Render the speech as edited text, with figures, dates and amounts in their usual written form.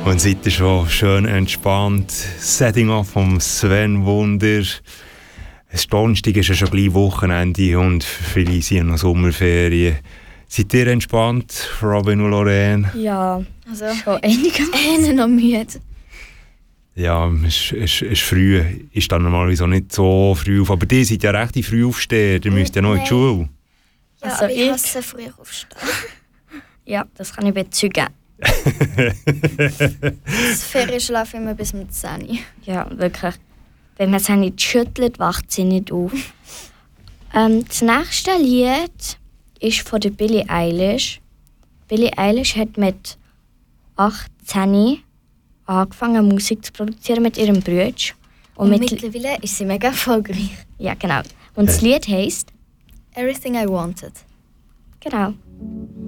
Und seid ihr schon schön entspannt. Setting up vom Sven Wunder. Donnerstag ist ja schon gleich Wochenende und viele sind noch Sommerferien. Seid ihr entspannt, Robin und Lorraine? Ja, Also, schon einigermaßen noch müde. Ja, es ist früh. Ist dann normalerweise auch nicht so früh auf. Aber die sind ja recht früh aufstehen. Ihr müsst ja noch in die Schule. Ja, Also aber ich hasse früher aufstehen. Ja, das kann ich bezeugen. Das Ferienschlaf immer bis um 10 Uhr. Ja, wirklich. Wenn man es nicht schüttelt, wacht sie nicht auf. Das nächste Lied ist von der Billie Eilish. Billie Eilish hat mit 18 angefangen, Musik zu produzieren mit ihrem Bruder. Und mittlerweile ist sie mega erfolgreich. Ja, genau. Und das Lied heisst Everything I Wanted. genau.